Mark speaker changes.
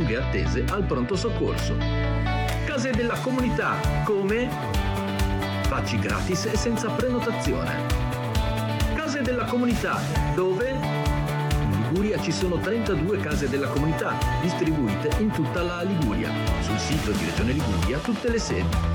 Speaker 1: lunghe attese al pronto soccorso. Case della comunità, come vaci gratis e senza prenotazione. Case della comunità, dove in Liguria ci sono 32 case della comunità distribuite in tutta la Liguria. Sul sito di Regione Liguria tutte le sedi.